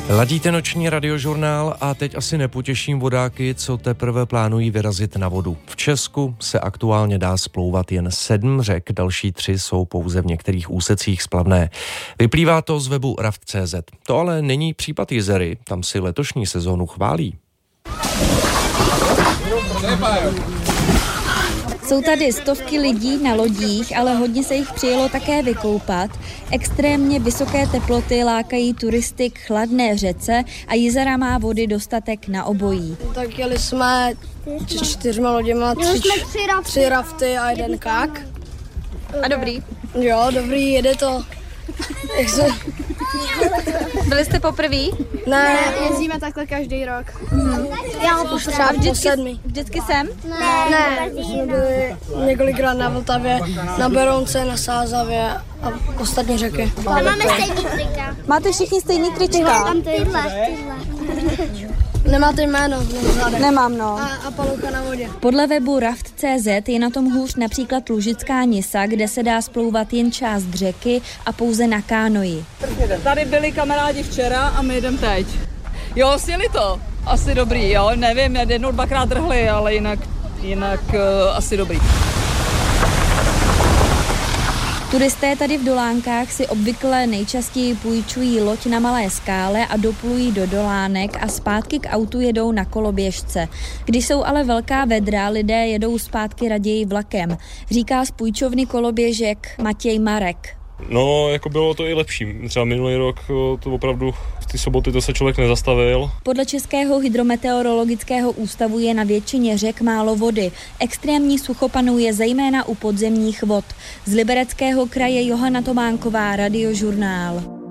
Ladíte noční radiožurnál a teď asi nepotěším vodáky, co teprve plánují vyrazit na vodu. V Česku se aktuálně dá splouvat jen 7 řek, další 3 jsou pouze v některých úsecích splavné. Vyplývá to z webu raft.cz. To ale není případ Jizery, tam si letošní sezónu chválí. Jsou tady stovky lidí na lodích, ale hodně se jich přijelo také vykoupat. Extrémně vysoké teploty lákají turisty k chladné řece a Jizera má vody dostatek na obojí. Tak jeli jsme 4 loděma, 3 rafty a 1 kák. A dobrý? Jo, dobrý, jede to. Byli jste poprvé? Ne, jezdíme takhle každý rok. já už třeba Vždycky sem? Ne, jsme byli několikrát na Vltavě, na Berounce, na Sázavě a ostatní řeky. A máme stejný trika. Máte všichni stejný trička? Mám tyhle. Nemáte jméno? Nemám, no. A palouka na vodě. Podle webu raft.cz je na tom hůř například Lužická Nisa, kde se dá splouvat jen část řeky a pouze na kánoji. Tady byli kamarádi včera a my jdem teď. Jo, sněli to. Asi dobrý, jo, nevím, 1-2krát drhli, ale jinak asi dobrý. Turisté tady v Dolánkách si obvykle nejčastěji půjčují loď na malé skále a doplují do Dolánek a zpátky k autu jedou na koloběžce. Když jsou ale velká vedra, lidé jedou zpátky raději vlakem, říká z půjčovny koloběžek Matěj Marek. No, jako bylo to i lepší. Třeba minulý rok to opravdu v ty soboty to se člověk nezastavil. Podle Českého hydrometeorologického ústavu je na většině řek málo vody. Extrémní sucho panuje zejména u podzemních vod. Z Libereckého kraje Johana Tománková, Radiožurnál.